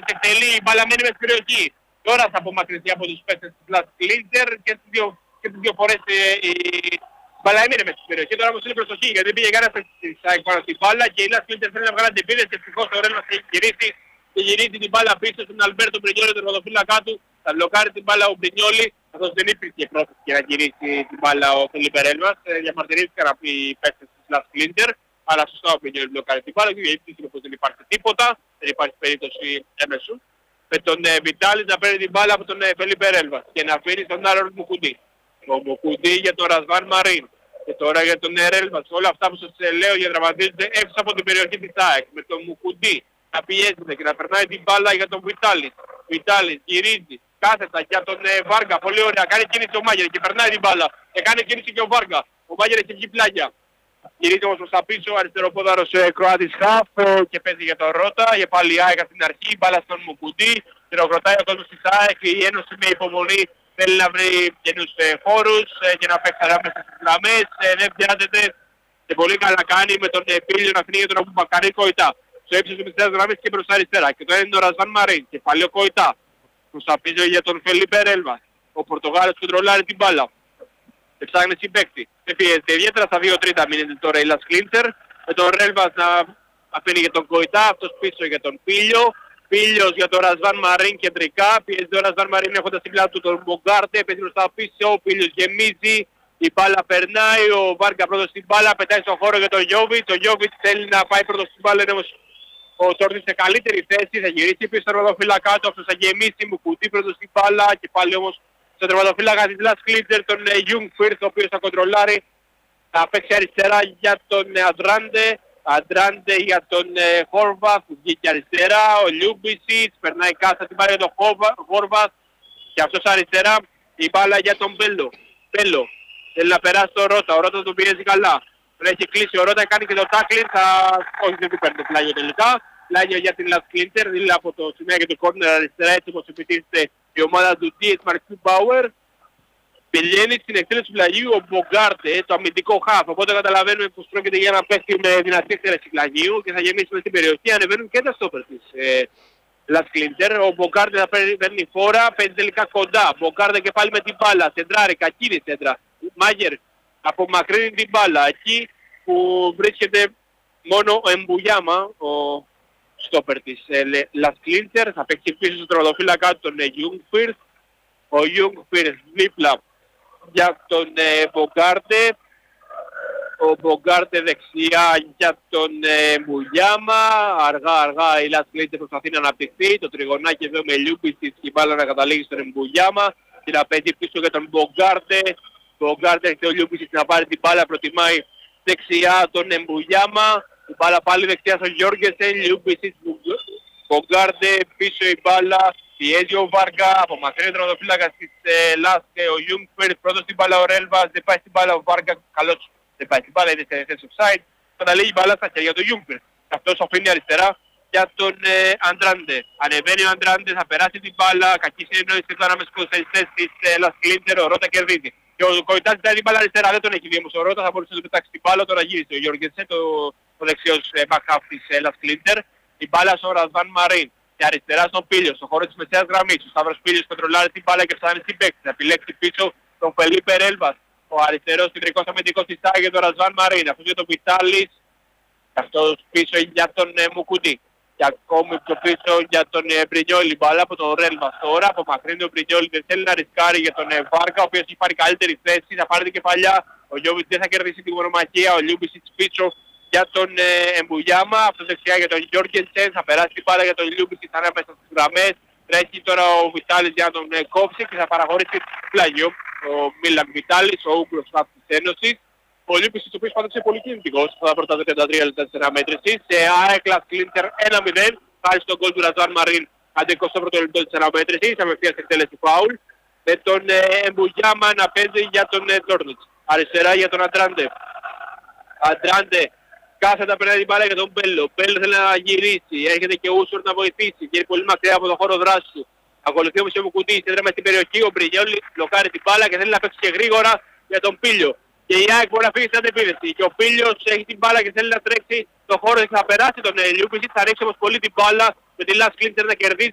εκτελεί, η μπάλα μένει μες στην περιοχή. Τώρα θα απομακρυνθεί από τους παίκτες της Las Clinter και τις δύο φορές η μπάλα έμεινε μες στην περιοχή. Τώρα όμως είναι προσοχή γιατί δεν πήγε κανένας πάνω στην μπάλα και η Las Clinter θέλει να βγάλει αντεπίδες και ευτυχώς ο Ρέλβας έχει γυρίσει και γυρίζει την μπάλα πίσω στον Αλμπέρτο Μπρινιόλι, τον τερματοφύλακά του. Θα μπλοκάρει την μπάλα ο Μπρινιόλι, καθώς δεν υπήρχε πρόθεση για να γυρίσει την μπάλα ο Φελίπε Ρέλβας. Διαμαρτυρήθηκαν από οι παίκτες της Las Clinter, αλλά σωστά ο Μπρινιόλι μπλοκάρει την μπάλα και γιατί πως δεν υπάρχει τίποτα, δεν υπάρχει περίπτωση έμεσου. Με τον Βιτάλης να παίρνει την μπάλα από τον Φελίπε Ρέλβας και να αφήνει στον Άρον Μουκουντή. Ο Μουκουντή για τον Ρασβάν Μαρίν. Και τώρα για τον Ρέλβας. Όλα αυτά που σας λέω διαδραματίζονται έξω από την περιοχή της ΑΕΚ. Με τον Μουκουντή να πιέζεται και να περνάει την μπάλα για τον Βιτάλης. Βιτάλης γυρίζει κάθετα για τον Βάργα. Πολύ ωραία. Κάνει κίνηση ο Μάγερ και περνάει την μπάλα. Και κάνει κίνηση και ο Βάργα. Ο Μάγερ έχει βγει πλάγια. Γυρίζει όμως προς τα πίσω ο αριστεροπόδαρος Κροάτης Χαφ και παίζει για τον Ρώτα. Για πάλι η ΑΕΚ από την αρχή. Μπάλα στον Μουκουντή. Χειροκροτάει ο κόσμος της ΑΕΚ. Η Ένωση με υπομονή θέλει να βρει καινούς χώρους και να παίξει ανάμεσα στις γραμμές. Δεν βιάζεται και πολύ καλά κάνει με τον Πίλιο να φύγει για τον Αμπουμπακαρί Κοϊτά. Στο ύψος του μισθές γραμμής και προς αριστερά. Και τώρα είναι ο Ρασβάν Μαρίν και πάλι ο Κοϊτά. Προς τα πίσω για τον Φελίπε Ρέλβας. Ο Πορτογάλος κοντρολάρει την μπάλα. Και ψάχνει συμπαίκτη. Δεν πιέζεται ιδιαίτερα στα 2 τρίτα μείνεται τώρα η Las Clinter. Με τον Ρέλβας να αφήνει για τον Κοϊτά, αυτός πίσω για τον Πίλιο. Πίλιος για τον Ρασβάν Μαρίν κεντρικά. Πιέζει ο Ρασβάν Μαρίν έχοντας στην πλάτη του τον Μπογκάρτε. Παίζει προς τα πίσω. Ο Πίλιος γεμίζει. Η μπάλα περνάει. Ο Βάρκα πρώτος στην μπάλα. Πετάει στον χώρο για τον Γιόβιτς. Ο Γιόβιτς θέλει να πάει πρώτος στην μπάλα. Είναι όμως ο Τόρνης σε καλύτερη θέση. Θα γυρίσει πίσω στον τερματοφύλακα του. Αυτός θα γεμίσει. Μουκουντή πρώτος στην μπάλα. Και πάλι όμως στον τερματοφύλακα της Las Clinter τον Jungfirth, ο οποίος θα κοντρολάρει. Θα παίξει αριστερά για τον Αντράντε. Αντράντε για τον Χόρβαθ, βγήκε αριστερά, ο Λιούμπισιτς, περνάει κάτω την μπάλα για τον Χόρβαθ και αυτός αριστερά, η μπάλα για τον Μπέλο. Μπέλο, θέλει να περάσει τον Ρώτα, ο Ρώτα τον πιέζει καλά. Έχει κλείσει ο Ρώτα, κάνει και το τάκλιν, όχι δεν του παίρνει το πλάγιο τελικά. Πλάγιο για την Las Clinter, δηλαδή από το σημείο και το κόρνερ αριστερά, έτσι όπως επιτίθεται η ομάδα του Dietz Marcus Bauer. Πηγαίνει στην εκτέλεση του πλαγίου ο Μπογκάρτε, το αμυντικό χαφ. Οπότε καταλαβαίνουμε πως πρόκειται για ένα παίχτη με δυνατή εκτέλεση πλαγίου και θα γεμίσει μες στην περιοχή. Ανεβαίνουν και τα στόπερ της Las Clinter. Ο Μπογκάρτε θα παίρνει φόρα, παίρνει τελικά κοντά. Μπογκάρτε και πάλι με την μπάλα. Σεντράρει, κακίνη σέντρα. Μάγερ απομακρύνει την μπάλα. Εκεί που βρίσκεται μόνο ο Εμπουγιάμα, ο στόπερ της Las Clinter. Θα παίξει πίσω στο τερματοφύλακα του τον Jungfirth. Ο Jungfirth δίπλα για τον Μπογκάρτε. Ο Μπογκάρτε δεξιά για τον Μουγιάμα. Αργά η Las Clinter προσπαθεί να αναπτυχθεί. Το τριγωνάκι εδώ με Λιούμπισιτς και η μπάλα να καταλήγει στον Μουγιάμα. Και να παίζει πίσω για τον Μπογκάρτε. Μπογκάρτε έχει ο Λιούμπισιτς να πάρει την μπάλα. Προτιμάει δεξιά τον Μουγιάμα. Η μπάλα πάλι δεξιά στον Γιώργενσεν. Λιούμπισιτς, Μπογκάρτε πίσω η μπάλα. Πιέζει ο Βάργα, απομακρύνει τον τερματοφύλακα της Las και ο Jungfirth, πρώτος στην μπάλα ο Ρέλβας, δεν πάει στην μπάλα ο Βάργα, καλώς δεν πάει στην μπάλα, είναι σε θέση offside, καταλήγει η μπάλα στα χέρια του Jungfirth. Αυτός αφήνει αριστερά για τον Αντράντε. Ανεβαίνει ο Αντράντε, θα περάσει την μπάλα, κακή συνεννόηση εδώ ανάμεσα στους ποδοσφαιριστές της Las Clinter, ο Ρώτα κερδίζει. Και ο Κοϊτάς ζητάει την μπάλα αριστερά, δεν τον έχει δει όμως ο Ρώτα, θα μπορούσε να του πετάξει την μπάλα, τώρα γύρισε ο Γιώργενσεν, ο δεξιός back half της Las Clinter. Η μπάλα στον Ρασβάν Μαρίν. Και αριστερά στον Πίλιο, στον χώρο της μεσαίας γραμμής. Ο Σταύρος Πίλιος κοντρολάρει την μπάλα και φτάνει στην παίκτη. Θα επιλέξει πίσω τον Φελίπε Ρέλβας. Ο αριστερός κεντρικός αμυντικός της ΤΑΚ για τον Ρασβάν Μαρίν. Αυτός για τον Βιτάλης. Αυτός πίσω για τον Μουκουντή. Και ακόμη πιο πίσω για τον Μπρινιόλι. Μπάλα από τον Ρέλβας τώρα. Απομακρύνει ο Μπρινιόλι. Δεν θέλει να ρισκάρει για τον Βάρκα, ο οποίος έχει πάρει καλύτερη θέση. Θα πάρει την κεφαλιά. Ο Γιόβιτς δεν θα κερδίσει την μονομαχία. Ο Λιούμπισιτς πίσω για τον Εμπουγιάμα, αυτός δεξιά για τον Γιώργενσεν, θα περάσει την μπάλα για τον Λιούμπισιτς ανάμεσα στις γραμμές. Τρέχει τώρα ο Βιτάλης για να τον κόψει και θα παραχωρήσει πλάγιο ο Μίλαν Βιτάλης, ο Ούγκρος της Ένωσης. Ο Λιούμπισιτς ο οποίος πάντως είναι πολύ κινητικός στα πρώτα 33 λεπτά της αναμέτρησης. Σε ΑΕΚ Las Clinter 1-0, χάρη στον γκολ του Ρασβάν Μαρίν, αντί 21ο λεπτό της αναμέτρησης, απευθείας εκτέλεση φάουλ. Με τον Εμπουγιάμα να παίζει για τον Τόρνιτς. Αριστερά για τον Αντράντε. Αντράντε κάθετα περνάει την μπάλα για τον Μπέλο. Μπέλο θέλει να γυρίσει. Έρχεται και ο Ούσορ να βοηθήσει. Και είναι πολύ μακριά από τον χώρο δράσης του. Ακολουθεί όμως ο Μουκουντής. Έδραμε στην περιοχή. Ο Μπρινιόλι μπλοκάρει την μπάλα και θέλει να παίξει και γρήγορα για τον Πίλιο. Και η ΑΕΚ μπορεί να φύγει στην αντεπίθεση. Και ο Πίλιος έχει την μπάλα και θέλει να τρέξει τον χώρο και θα περάσει τον Λιούμπισιτς. Θα ρίξει όμως πολύ την μπάλα με τη Las Clinter να κερδίζει.